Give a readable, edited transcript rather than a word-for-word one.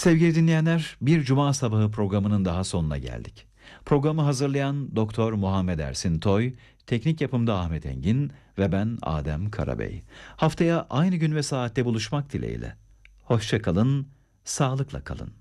Sevgili dinleyenler, bir Cuma sabahı programının daha sonuna geldik. Programı hazırlayan Doktor Muhammed Ersin Toy, teknik yapımda Ahmet Engin ve ben Adem Karabey. Haftaya aynı gün ve saatte buluşmak dileğiyle. Hoşça kalın, sağlıkla kalın.